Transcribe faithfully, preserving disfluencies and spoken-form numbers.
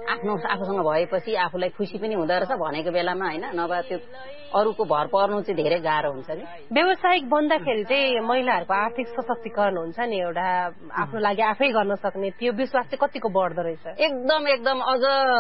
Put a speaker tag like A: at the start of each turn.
A: आफ्नो आफूसँग भएपछि आफूलाई खुसी पनि हुँदो रहेछ भनेको बेलामा होइन नभए त्यो अरूको भर पर्नु चाहिँ धेरै गाह्रो हुन्छ नि
B: व्यावसायिक बन्दाखेरि चाहिँ महिलाहरूको आर्थिक सशक्तिकरण हुन्छ नि एउटा आफ्नो लागि आफै गर्न सक्ने त्यो विश्वास चाहिँ कतिको बढ्दो रहेछ
A: एकदम एकदम अझ